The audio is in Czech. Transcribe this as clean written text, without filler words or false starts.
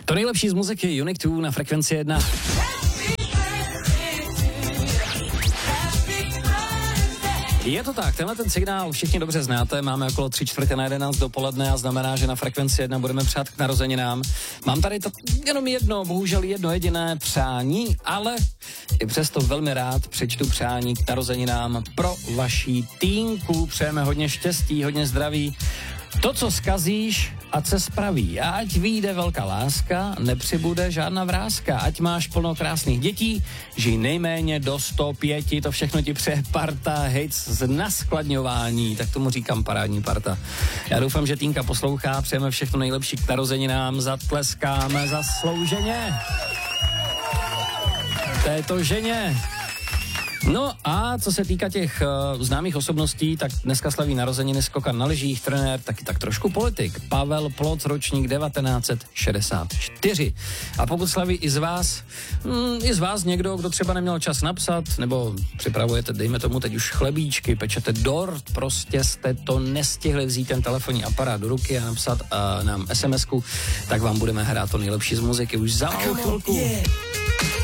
To nejlepší z muziky Unique 2 na Frekvenci 1. Je to tak, tenhle ten signál všichni dobře znáte, máme okolo 11:45 dopoledne a znamená, že na Frekvenci 1 budeme přát k narozeninám. Mám tady to jenom jedno, bohužel jedno jediné přání, ale i přesto velmi rád přečtu přání k narozeninám pro vaší týnku. Přejeme hodně štěstí, hodně zdraví. To, co zkazíš, ať se spraví. Ať vyjde velká láska, nepřibude žádná vrázka. Ať máš plno krásných dětí, žij nejméně do 105. To všechno ti přeje parta hejc z naskladňování. Tak tomu říkám parádní parta. Já doufám, že týnka poslouchá. Přejeme všechno nejlepší k narozeninám. Zatleskáme zaslouženě této ženě. No a co se týká těch známých osobností, tak dneska slaví narozeniny skokan na lyžích, trenér, taky tak trošku politik. Pavel Ploc, ročník 1964. A pokud slaví i z vás někdo, kdo třeba neměl čas napsat, nebo připravujete, dejme tomu teď už chlebíčky, pečete dort, prostě jste to nestihli vzít ten telefonní aparát do ruky a napsat nám SMS-ku, tak vám budeme hrát to nejlepší z muziky už za malou chvilku.